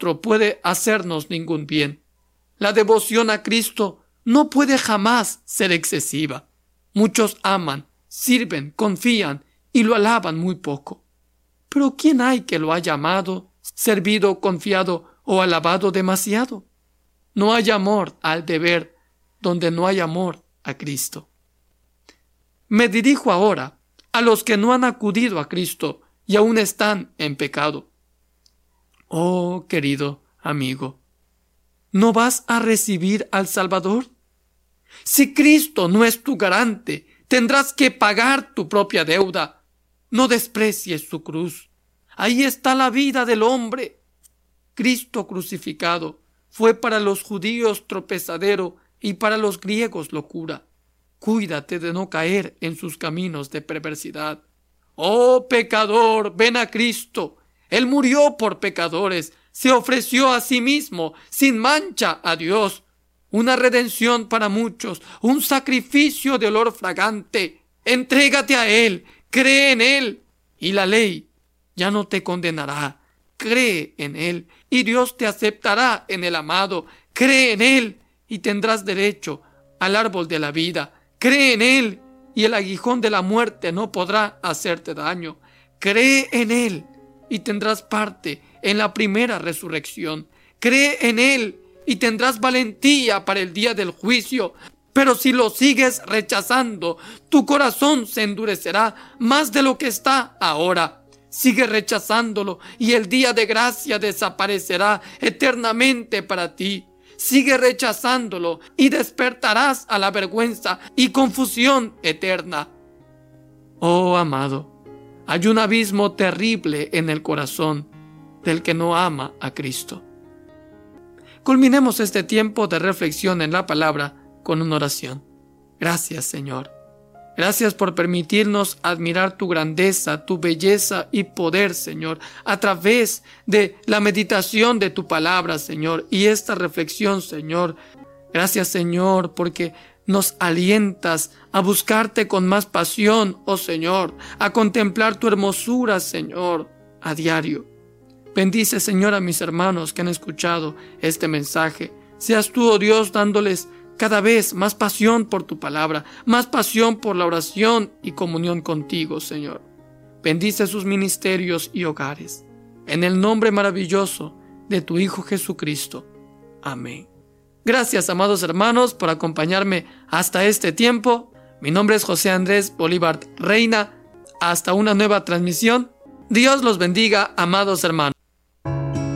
otro puede hacernos ningún bien. La devoción a Cristo no puede jamás ser excesiva. Muchos aman, sirven, confían y lo alaban muy poco. Pero ¿quién hay que lo haya amado, servido, confiado o alabado demasiado? No hay amor al deber donde no hay amor a Cristo. Me dirijo ahora a los que no han acudido a Cristo y aún están en pecado. Oh, querido amigo, ¿no vas a recibir al Salvador? Si Cristo no es tu garante, tendrás que pagar tu propia deuda. No desprecies su cruz. Ahí está la vida del hombre. Cristo crucificado fue para los judíos tropezadero y para los griegos locura. Cuídate de no caer en sus caminos de perversidad. Oh pecador, ven a Cristo. Él murió por pecadores, se ofreció a sí mismo, sin mancha a Dios. Una redención para muchos, un sacrificio de olor fragante. Entrégate a Él, cree en Él, y la ley ya no te condenará. Cree en Él, y Dios te aceptará en el amado. Cree en Él, y tendrás derecho al árbol de la vida. Cree en Él, y el aguijón de la muerte no podrá hacerte daño. Cree en Él, y tendrás parte en la primera resurrección. Cree en Él, y tendrás valentía para el día del juicio. Pero si lo sigues rechazando, tu corazón se endurecerá más de lo que está ahora. Sigue rechazándolo y el día de gracia desaparecerá eternamente para ti. Sigue rechazándolo y despertarás a la vergüenza y confusión eterna. Oh, amado, hay un abismo terrible en el corazón del que no ama a Cristo. Culminemos este tiempo de reflexión en la palabra con una oración. Gracias, Señor. Gracias por permitirnos admirar tu grandeza, tu belleza y poder, Señor, a través de la meditación de tu palabra, Señor, y esta reflexión, Señor. Gracias, Señor, porque nos alientas a buscarte con más pasión, oh Señor, a contemplar tu hermosura, Señor, a diario. Bendice, Señor, a mis hermanos que han escuchado este mensaje. Seas tú, oh Dios, dándoles cada vez más pasión por tu palabra, más pasión por la oración y comunión contigo, Señor. Bendice sus ministerios y hogares. En el nombre maravilloso de tu Hijo Jesucristo. Amén. Gracias, amados hermanos, por acompañarme hasta este tiempo. Mi nombre es José Andrés Bolívar Reina. Hasta una nueva transmisión. Dios los bendiga, amados hermanos.